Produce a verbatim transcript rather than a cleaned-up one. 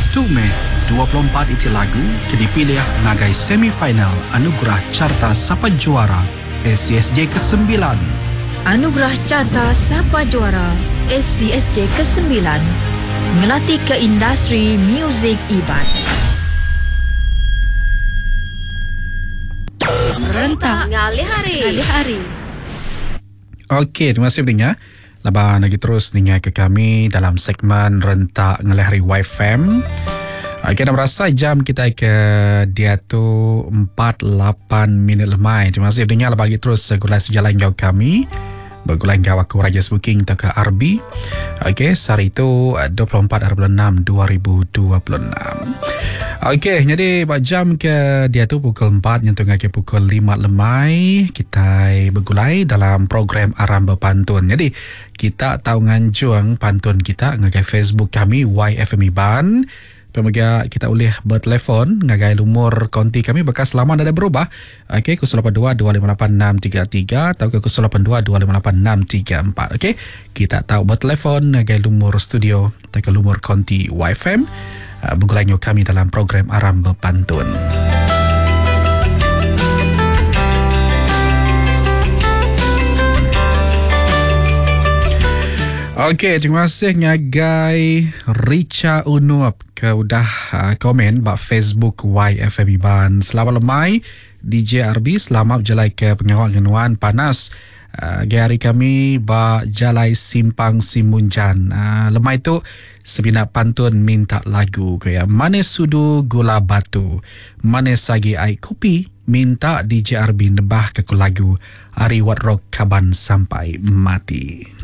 satu Mei dua puluh empat itu lagu ke dipilih ngagai semifinal Anugerah Carta Sapa Juara S C S J kesembilan. Anugerah Carta Sapa Juara S C S J kesembilan ngelatih ke industri muzik Iban. Rentak ngalih hari. Ngalih hari. Okey, terima kasih pendengar. Labang lagi terus dengar ke kami dalam segmen Rentak Ngalih Hari Y F M. Okey, nak berasa jam kita ke dia tu empat lapan minit lemai. Terima kasih dengar bagi terus gulai sejalan jauh kami. Bergulai jauh aku Rajas Booking atau ke R B. Okey, hari itu dua puluh empat bulan enam dua ribu dua puluh enam. Okey, jadi buat jam ke dia tu pukul empat nyentuh ke pukul lima lemai kita bergulai dalam program Aram Berpantun. Jadi kita tahu nganjuang pantun kita ngagai Facebook kami Y F M Iban. Pemegang kita boleh bertelefon ngagai lumur konti kami bekas lama dah berubah. Okey, kosong lapan dua dua lima lapan enam tiga tiga atau ke kosong lapan dua dua lima lapan enam tiga empat. Okey, kita tahu bertelefon ngagai lumur studio atau ke lumur konti Y F M. Uh, bergulai kami dalam program Aram Berpantun. Okey, terima kasih ngagai Richa Unup ke udah uh, komen bak Facebook Y F M Iban. Selamat lemai D J R B, selamat jelai ke pengawal genuan panas. Uh, hari kami bak jalai simpang Simunjan. Uh, lemai tu sebina pantun minta lagu ke ya. Manis sudu gula batu, manis sagi air kopi, minta D J R B nebah ke lagu Ari Wat Rock Kaban sampai mati.